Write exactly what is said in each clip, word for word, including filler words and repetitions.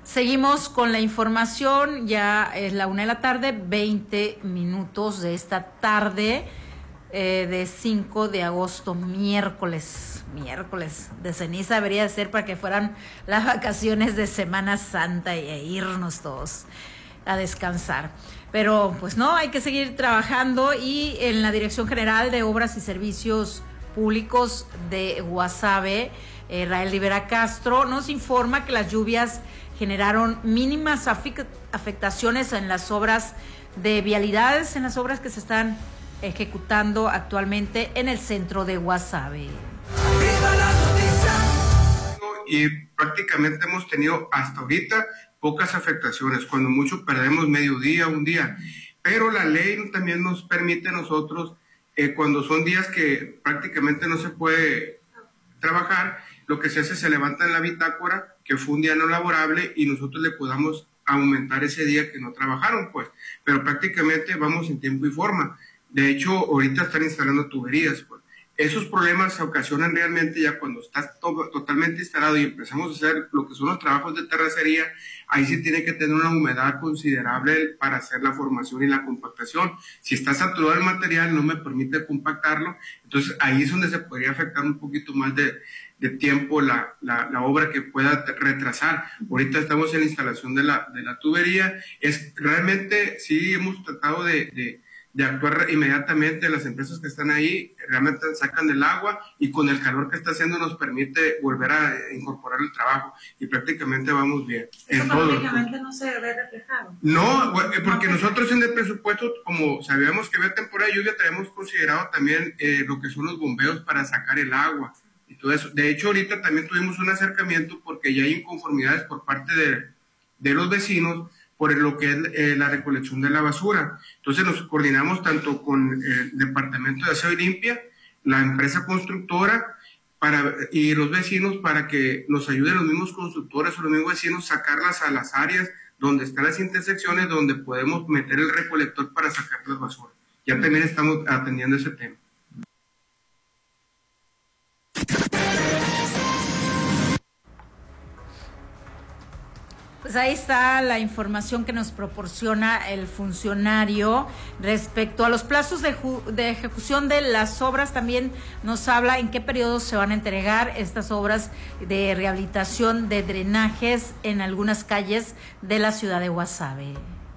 Seguimos con la información, ya es la una de la tarde, veinte minutos de esta tarde eh, de cinco de agosto, miércoles, miércoles de ceniza debería de ser para que fueran las vacaciones de Semana Santa e irnos todos a descansar. Pero pues no, hay que seguir trabajando y en la Dirección General de Obras y Servicios Públicos de Guasave, eh, Rael Rivera Castro nos informa que las lluvias generaron mínimas afectaciones en las obras de vialidades, en las obras que se están ejecutando actualmente en el centro de Guasave. Y prácticamente hemos tenido hasta ahorita pocas afectaciones, cuando mucho perdemos medio día, un día, pero la ley también nos permite a nosotros, eh, cuando son días que prácticamente no se puede trabajar, lo que se hace, se levanta en la bitácora que fue un día no laborable y nosotros le podamos aumentar ese día que no trabajaron, pues, pero prácticamente vamos en tiempo y forma. De hecho, ahorita están instalando tuberías, pues. Esos problemas se ocasionan realmente ya cuando está todo, totalmente instalado y empezamos a hacer lo que son los trabajos de terracería. Ahí sí tiene que tener una humedad considerable para hacer la formación y la compactación. Si está saturado el material, no me permite compactarlo, entonces ahí es donde se podría afectar un poquito más de, de tiempo la, la, la obra, que pueda retrasar. Ahorita estamos en la instalación de la, de la tubería. Es realmente, sí hemos tratado de, de de actuar inmediatamente. Las empresas que están ahí realmente sacan el agua y con el calor que está haciendo nos permite volver a incorporar el trabajo y prácticamente vamos bien. ¿Eso prácticamente no se ve reflejado? No, porque nosotros en el presupuesto, como sabíamos que había temporada de lluvia, tenemos considerado también eh, lo que son los bombeos para sacar el agua y todo eso. De hecho, ahorita también tuvimos un acercamiento porque ya hay inconformidades por parte de, de los vecinos por lo que es eh, la recolección de la basura. Entonces nos coordinamos tanto con el Departamento de Aseo y Limpia, la empresa constructora para, y los vecinos para que nos ayuden los mismos constructores o los mismos vecinos a sacarlas a las áreas donde están las intersecciones, donde podemos meter el recolector para sacar las basuras. Ya también estamos atendiendo ese tema. Pues ahí está la información que nos proporciona el funcionario respecto a los plazos de, de ejecución de las obras. También nos habla en qué periodo se van a entregar estas obras de rehabilitación de drenajes en algunas calles de la ciudad de Guasave.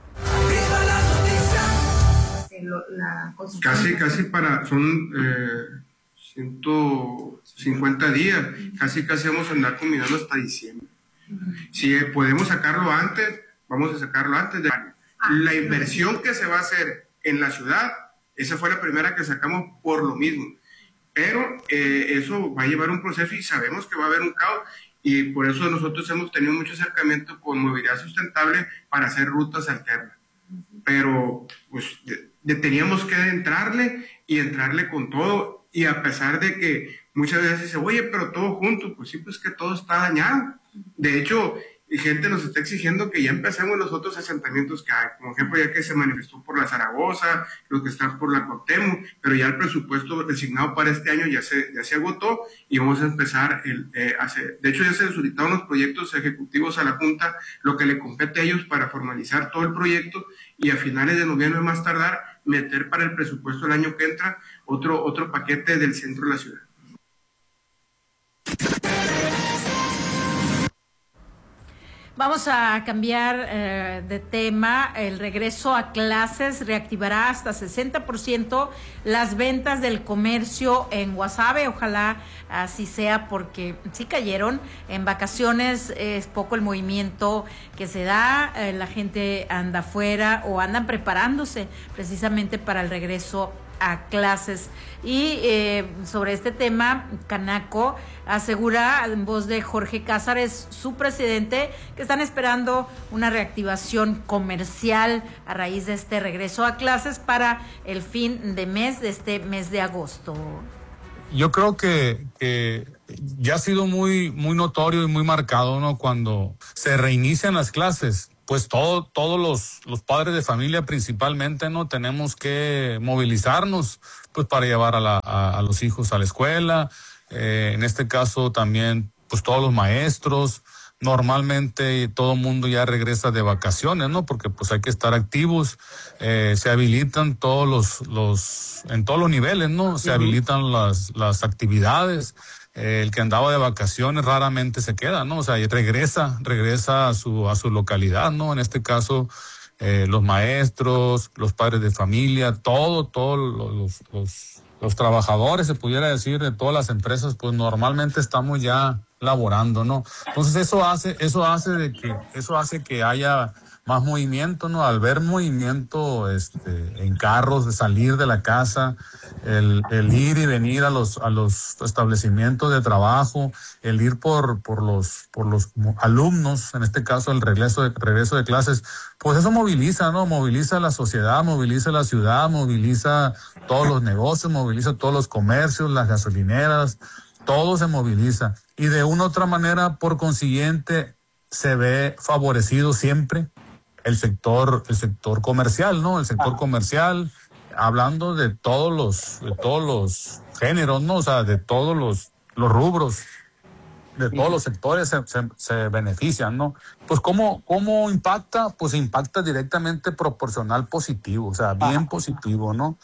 Casi, casi para, son eh, ciento cincuenta días, casi casi vamos a andar combinando hasta diciembre. Si podemos sacarlo antes, vamos a sacarlo antes. De la inversión que se va a hacer en la ciudad, esa fue la primera que sacamos por lo mismo, pero eh, eso va a llevar un proceso y sabemos que va a haber un caos, y por eso nosotros hemos tenido mucho acercamiento con movilidad sustentable para hacer rutas alternas, pero pues de, de, teníamos que entrarle y entrarle con todo, y a pesar de que muchas veces dice, oye, pero todo junto, pues sí, pues que todo está dañado. De hecho, gente nos está exigiendo que ya empecemos los otros asentamientos que hay, como ejemplo ya que se manifestó por la Zaragoza, los que están por la Cuauhtémoc, pero ya el presupuesto designado para este año ya se, ya se agotó y vamos a empezar el, eh, a hacer, de hecho ya se solicitaron los proyectos ejecutivos a la Junta, lo que le compete a ellos para formalizar todo el proyecto y a finales de noviembre más tardar meter para el presupuesto del año que entra otro, otro paquete del centro de la ciudad. Vamos a cambiar eh, de tema. El regreso a clases reactivará hasta sesenta por ciento las ventas del comercio en Guasave. Ojalá así sea, porque sí cayeron. En vacaciones es poco el movimiento que se da. Eh, la gente anda afuera o andan preparándose precisamente para el regreso a clases. Y eh, sobre este tema, Canaco asegura en voz de Jorge Cázares, su presidente, que están esperando una reactivación comercial a raíz de este regreso a clases para el fin de mes, de este mes de agosto. Yo creo que, que ya ha sido muy, muy notorio y muy marcado, ¿no? Cuando se reinician las clases, pues todo, todos los, los padres de familia principalmente, ¿no? Tenemos que movilizarnos, pues para llevar a, la, a, a los hijos a la escuela, eh, en este caso también, pues todos los maestros, normalmente todo el mundo ya regresa de vacaciones, ¿no? Porque pues hay que estar activos, eh, se habilitan todos los, los, en todos los niveles, ¿no? Se habilitan las, las actividades. Eh, el que andaba de vacaciones raramente se queda, ¿no? O sea, y regresa, regresa a su, a su localidad, ¿no? En este caso, eh, los maestros, los padres de familia, todo, todos los, los, los trabajadores, se pudiera decir, de todas las empresas, pues normalmente estamos ya laborando, ¿no? Entonces eso hace, eso hace de que, eso hace que haya más movimiento, ¿no? Al ver movimiento, este, en carros, de salir de la casa, el, el ir y venir a los, a los establecimientos de trabajo, el ir por, por los, por los alumnos, en este caso el regreso de, regreso de clases, pues eso moviliza, ¿no? Moviliza la sociedad, moviliza la ciudad, moviliza todos los negocios, moviliza todos los comercios, las gasolineras, todo se moviliza. Y de una u otra manera, por consiguiente, se ve favorecido siempre el sector, el sector comercial, ¿no? El sector comercial, hablando de todos los, de todos los géneros, ¿no? O sea, de todos los, los rubros, de todos los sectores se, se, se benefician, ¿no? Pues ¿cómo, cómo impacta? Pues impacta directamente proporcional positivo, o sea, bien positivo, ¿no?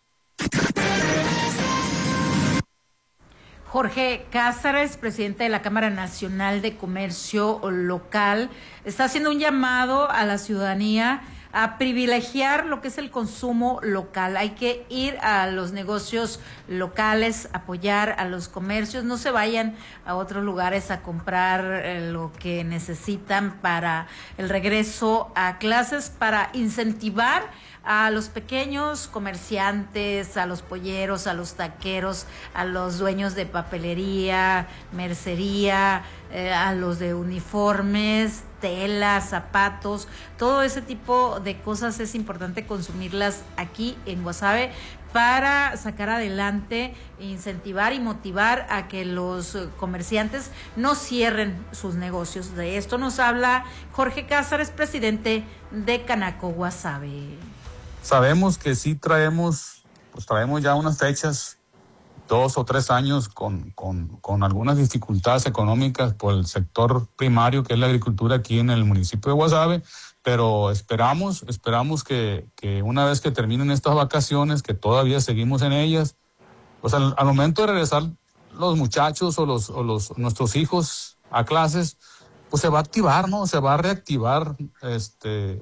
Jorge Cázares, presidente de la Cámara Nacional de Comercio Local, está haciendo un llamado a la ciudadanía a privilegiar lo que es el consumo local. Hay que ir a los negocios locales, apoyar a los comercios, no se vayan a otros lugares a comprar eh, lo que necesitan para el regreso a clases, para incentivar a los pequeños comerciantes, a los polleros, a los taqueros, a los dueños de papelería, mercería, eh, a los de uniformes, telas, zapatos, todo ese tipo de cosas es importante consumirlas aquí en Guasave para sacar adelante, incentivar y motivar a que los comerciantes no cierren sus negocios. De esto nos habla Jorge Cázares, presidente de Canaco Guasave. Sabemos que sí traemos, pues traemos ya unas fechas, dos o tres años con, con, con algunas dificultades económicas por el sector primario, que es la agricultura aquí en el municipio de Guasave, pero esperamos, esperamos que, que una vez que terminen estas vacaciones, que todavía seguimos en ellas, pues al, al momento de regresar los muchachos o los, o los nuestros hijos a clases, pues se va a activar, ¿no? Se va a reactivar, este,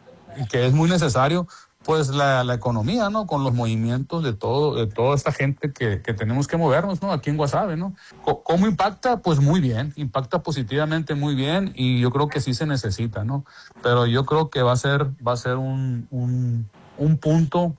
y que es muy necesario, pues la, la economía, ¿no? Con los movimientos de todo, de toda esta gente que, que tenemos que movernos, ¿no? Aquí en Guasave, ¿no? ¿Cómo impacta? Pues muy bien, impacta positivamente muy bien, y yo creo que sí se necesita, ¿no? Pero yo creo que va a ser, va a ser un, un, un punto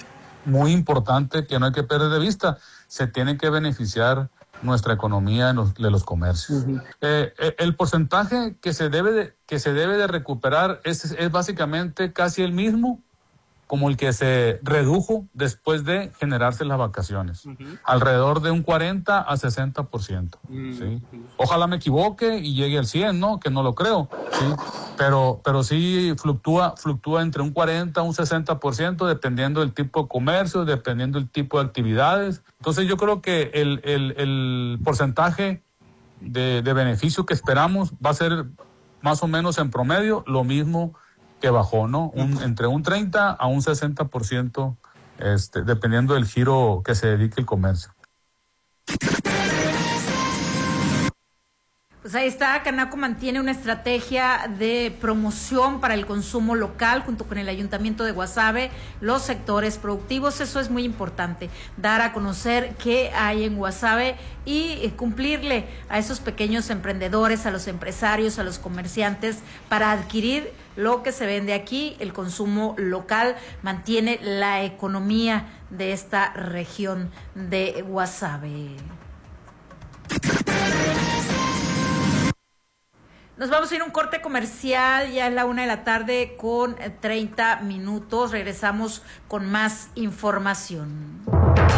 muy importante que no hay que perder de vista. Se tiene que beneficiar nuestra economía de los, de los comercios. Uh-huh. Eh, eh, el porcentaje que se debe de, que se debe de recuperar es, es básicamente casi el mismo como el que se redujo después de generarse las vacaciones. Uh-huh. Alrededor de un cuarenta a sesenta por ciento. Uh-huh. ¿Sí? Ojalá me equivoque y llegue al cien, ¿no? Que no lo creo. ¿Sí? Pero, pero sí fluctúa, fluctúa entre un cuarenta a un sesenta por ciento dependiendo del tipo de comercio, dependiendo del tipo de actividades. Entonces yo creo que el, el, el porcentaje de, de beneficio que esperamos va a ser más o menos en promedio lo mismo que bajó, ¿no? Un, entre un treinta a un sesenta por ciento, este, dependiendo del giro que se dedique el comercio. Pues ahí está, Canaco mantiene una estrategia de promoción para el consumo local junto con el Ayuntamiento de Guasave, los sectores productivos. Eso es muy importante, dar a conocer qué hay en Guasave y cumplirle a esos pequeños emprendedores, a los empresarios, a los comerciantes para adquirir lo que se vende aquí. El consumo local mantiene la economía de esta región de Guasave. Nos vamos a ir a un corte comercial, ya es la una de la tarde con treinta minutos. Regresamos con más información.